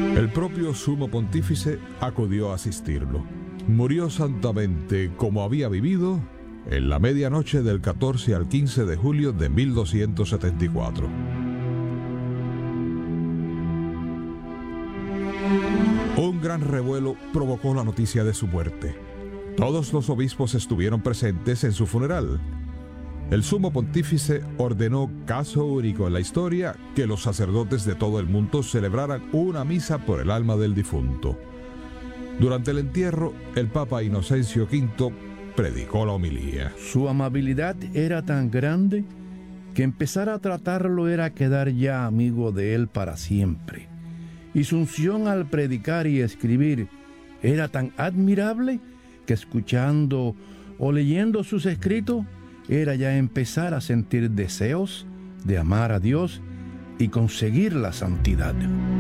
El propio sumo pontífice acudió a asistirlo. Murió santamente como había vivido en la medianoche del 14 al 15 de julio de 1274. Un gran revuelo provocó la noticia de su muerte. Todos los obispos estuvieron presentes en su funeral. El sumo pontífice ordenó, caso único en la historia, que los sacerdotes de todo el mundo celebraran una misa por el alma del difunto. Durante el entierro, el Papa Inocencio V predicó la homilía. Su amabilidad era tan grande que empezar a tratarlo era quedar ya amigo de él para siempre. Y su unción al predicar y escribir era tan admirable que escuchando o leyendo sus escritos era ya empezar a sentir deseos de amar a Dios y conseguir la santidad.